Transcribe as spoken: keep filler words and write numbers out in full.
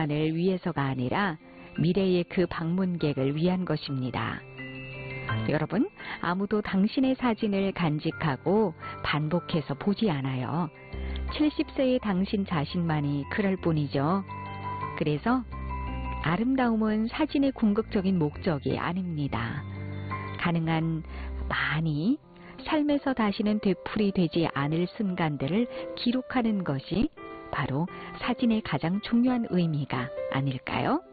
사진만을 위해서가 아니라 미래의 그 방문객을 위한 것입니다. 여러분, 아무도 당신의 사진을 간직하고 반복해서 보지 않아요. 칠십 세의 당신 자신만이 그럴 뿐이죠. 그래서 아름다움은 사진의 궁극적인 목적이 아닙니다. 가능한 많이 삶에서 다시는 되풀이 되지 않을 순간들을 기록하는 것이 바로 사진의 가장 중요한 의미가 아닐까요?